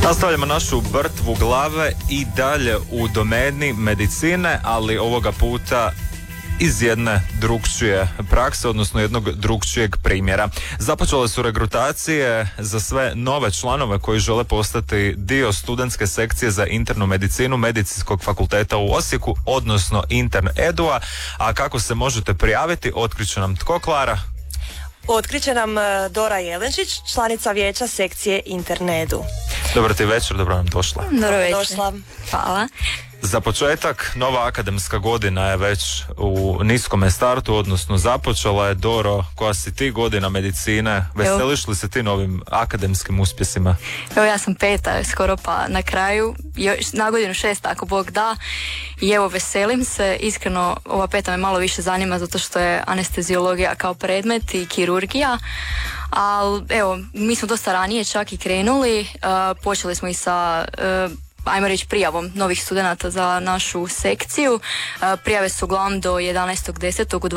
Nastavljamo našu brtvu glave i dalje u domeni medicine, ali ovoga puta iz jedne drukčije prakse, odnosno jednog drukčijeg primjera. Započele su regrutacije za sve nove članove koji žele postati dio studentske sekcije za internu medicinu Medicinskog fakulteta u Osijeku, odnosno Intern Edua. A kako se možete prijaviti, otkriće nam tko, Klara? Otkriće nam Dora Jelenčić, članica vijeća sekcije Intern Edu. Dobro ti večer, dobro nam došla. Dobro večer. Došla. Hvala. Za početak, nova akademska godina je već u niskome startu, odnosno započela je. Doro, koja si ti godina medicine, veseliš li se ti novim akademskim uspjesima? Evo, ja sam 5. skoro pa na kraju, još na godinu 6. ako Bog da, i evo veselim se, iskreno ova 5. me malo više zanima zato što je anesteziologija kao predmet i kirurgija. Ali evo, mi smo dosta ranije čak i krenuli, počeli smo i sa ajmo reći prijavom novih studenata za našu sekciju. Prijave su uglavnom do 11.10. u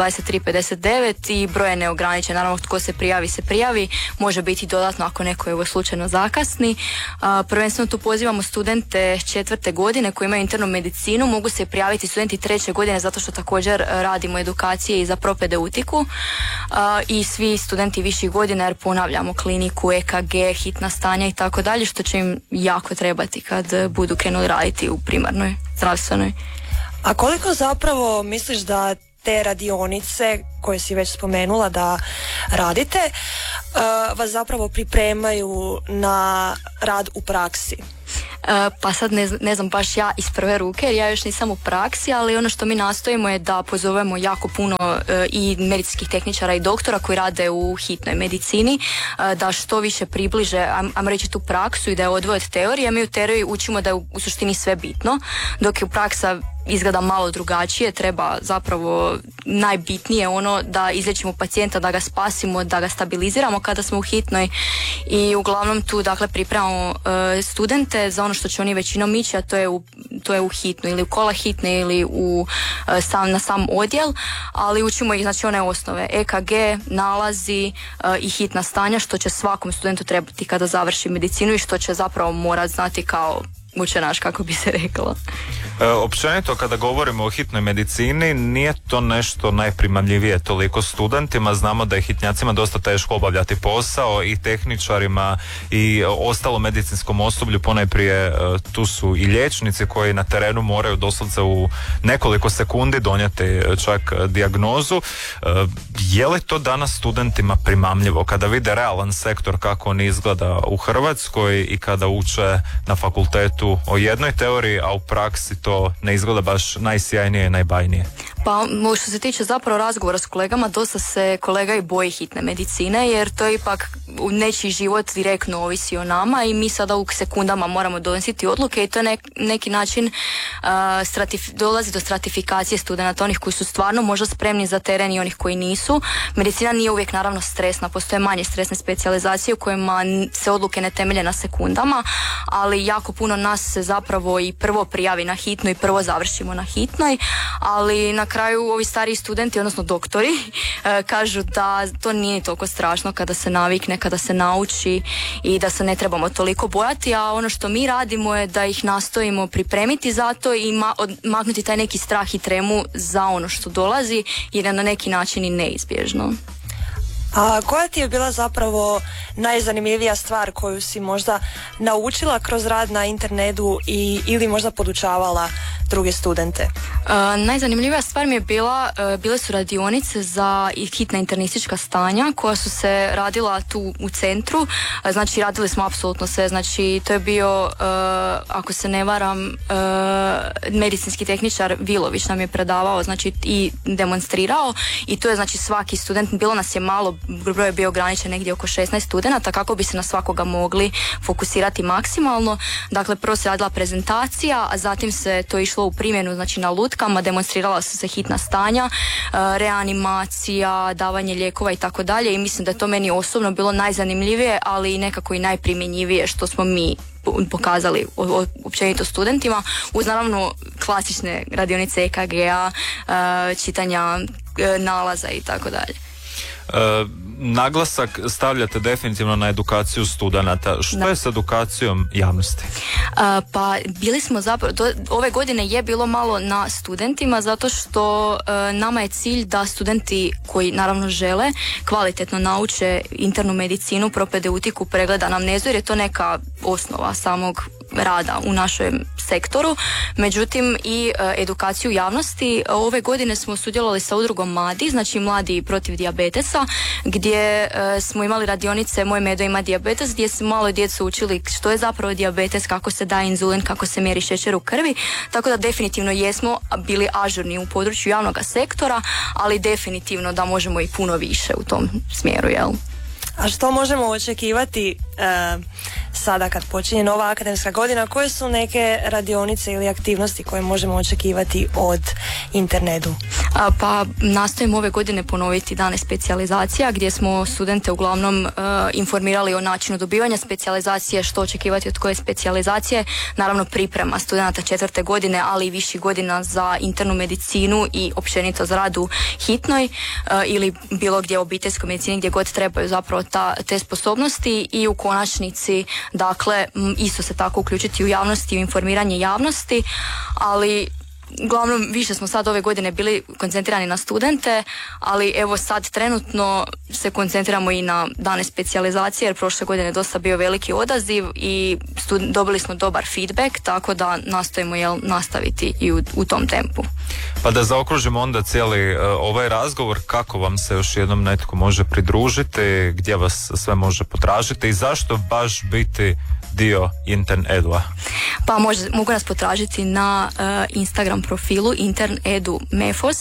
23.59 i broj je neograničen. Naravno, tko se prijavi, može biti dodatno ako neko je slučajno zakasni. Prvenstveno tu pozivamo studente 4. godine koji imaju internu medicinu, mogu se prijaviti studenti 3. godine zato što također radimo edukacije i za propedeutiku i svi studenti viših godina jer ponavljamo kliniku, EKG, hitna stanja i tako dalje, što će im jako trebati kad budu krenuli raditi u primarnoj zdravstvenoj. A koliko zapravo misliš da te radionice koje si već spomenula da radite vas zapravo pripremaju na rad u praksi? Pa sad ne znam baš ja iz prve ruke jer ja još nisam u praksi, ali ono što mi nastojimo je da pozovemo jako puno i medicinskih tehničara i doktora koji rade u hitnoj medicini, da što više približe, ajmo reći, tu praksu i da je odvoje od teorije. Mi u teoriji učimo da je u suštini sve bitno, dok je u praksa izgleda malo drugačije. Treba zapravo najbitnije ono da izliječimo pacijenta, da ga spasimo, da ga stabiliziramo kada smo u hitnoj i uglavnom tu dakle pripremamo studente za ono što će oni većinom ići, a to je u hitnu ili u kola hitne ili na sam odjel, ali učimo ih znači one osnove EKG, nalazi i hitna stanja, što će svakom studentu trebati kada završi medicinu i što će zapravo morati znati kao učenaš, kako bi se reklo. Općenito kada govorimo o hitnoj medicini, nije to nešto najprimamljivije toliko studentima. Znamo da je hitnjacima dosta teško obavljati posao i tehničarima i ostalo medicinskom osoblju. Ponajprije tu su i liječnici koji na terenu moraju doslovce u nekoliko sekundi donijeti čak dijagnozu. Je li to danas studentima primamljivo kada vide realan sektor kako on izgleda u Hrvatskoj i kada uče na fakultetu o jednoj teoriji, a u praksi to ne izgleda baš najsjajnije i najbajnije? Pa što se tiče zapravo razgovora s kolegama, dosta se kolega i boji hitne medicine jer to je ipak nečiji život direktno ovisi o nama i mi sada u sekundama moramo donositi odluke i to je neki način dolazi do stratifikacije studenata, onih koji su stvarno možda spremni za teren i onih koji nisu. Medicina nije uvijek naravno stresna, postoje manje stresne specijalizacije u kojima se odluke ne temelje na sekundama, ali jako puno nas se zapravo i prvo prijavi na hitno i prvo završimo na hitnoj, ali na kraju ovi stariji studenti, odnosno doktori, kažu da to nije toliko strašno kada se navikne, kada se nauči i da se ne trebamo toliko bojati, a ono što mi radimo je da ih nastojimo pripremiti za to i maknuti taj neki strah i tremu za ono što dolazi jer je na neki način i neizbježno. A koja ti je bila zapravo najzanimljivija stvar koju si možda naučila kroz rad na internetu ili možda podučavala druge studente? Najzanimljivija stvar mi je bile su radionice za hitna internistička stanja koja su se radila tu u centru. Znači radili smo apsolutno sve, znači to je bio, ako se ne varam, medicinski tehničar Vilović nam je predavao, znači i demonstrirao i to je znači svaki student, bilo nas je malo, broj je bio ograničen negdje oko 16 studenata kako bi se na svakoga mogli fokusirati maksimalno. Dakle, prvo se radila prezentacija, a zatim se to išlo u primjenu, znači na lutkama, demonstrirala su se hitna stanja, reanimacija, davanje lijekova i tako dalje i mislim da je to meni osobno bilo najzanimljivije, ali i nekako i najprimjenjivije što smo mi pokazali općenito studentima, uz naravno klasične radionice EKG-a, čitanja nalaza i tako dalje. naglasak stavljate definitivno na edukaciju studenata. Što je s edukacijom javnosti? Pa bili smo zapravo, ove godine je bilo malo na studentima zato što nama je cilj da studenti koji naravno žele kvalitetno nauče internu medicinu, propedeutiku, pregled anamnezu, jer je to neka osnova samog rada u našem sektoru. Međutim i edukaciju javnosti. Ove godine smo sudjelovali sa udrugom MADI, znači Mladi protiv dijabetesa, gdje smo imali radionice Moj Medo ima dijabetes, gdje smo malo djecu učili što je zapravo dijabetes, kako se daje inzulin, kako se mjeri šećer u krvi, tako da definitivno jesmo bili ažurni u području javnog sektora, ali definitivno da možemo i puno više u tom smjeru, jel? A što možemo očekivati sada kad počinje nova akademska godina? Koje su neke radionice ili aktivnosti koje možemo očekivati od internetu? Pa nastojimo ove godine ponoviti dane specijalizacija gdje smo studente uglavnom informirali o načinu dobivanja specijalizacije, što očekivati od koje specijalizacije, naravno priprema studenata 4. godine, ali i viših godina za internu medicinu i općenito za rad u hitnoj ili bilo gdje u obiteljskoj medicini, gdje god trebaju zapravo te sposobnosti i u konačnici, dakle, isto se tako uključiti u javnosti, u informiranje javnosti, ali uglavnom više smo sad ove godine bili koncentrirani na studente, ali evo sad trenutno se koncentriramo i na dane specijalizacije, jer prošle godine dosta bio veliki odaziv i dobili smo dobar feedback, tako da nastojimo nastaviti i u tom tempu. Pa da zaokružimo onda cijeli ovaj razgovor, kako vam se još jednom netko može pridružiti, gdje vas sve može potražiti i zašto baš biti dio Intern Edu-a? Pa mogu nas potražiti na Instagram profilu Intern Edu Mefos.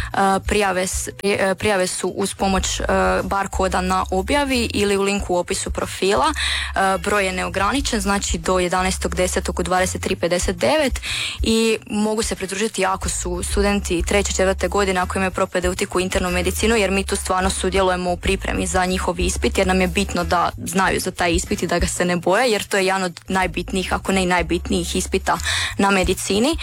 Prijave su uz pomoć bar koda na objavi ili u linku u opisu profila. Broj je neograničen, znači do 11.10. u 23.59 i mogu se pridružiti ako su studenti 3. 4. godine, ako imaju propedeutiku internu medicinu, jer mi tu stvarno sudjelujemo u pripremi za njihov ispit, jer nam je bitno da znaju za taj ispit i da ga se ne boje, jer to je jedan od najbitnijih, ako ne i najbitnijih ispita na medicini,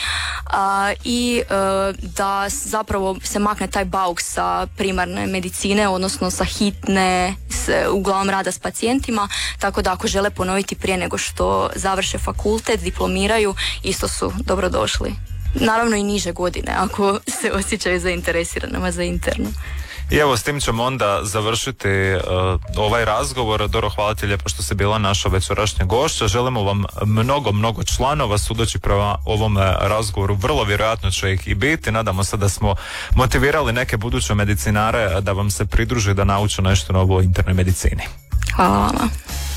i da zapravo se makne taj bauk sa primarne medicine, odnosno sa hitne, uglavnom rada s pacijentima, tako da ako žele ponoviti prije nego što završe fakultet, diplomiraju, isto su dobrodošli. Naravno i niže godine, ako se osjećaju zainteresiranima za internu. I evo, s tim ćemo onda završiti ovaj razgovor. Doro, hvala ti lijepo što si bila naša večerašnja gošća. Želimo vam mnogo članova, sudeći prema ovom razgovoru. Vrlo vjerojatno će ih i biti. Nadamo se da smo motivirali neke buduće medicinare da vam se pridruže, da nauče nešto novo o internoj medicini. Hvala vama.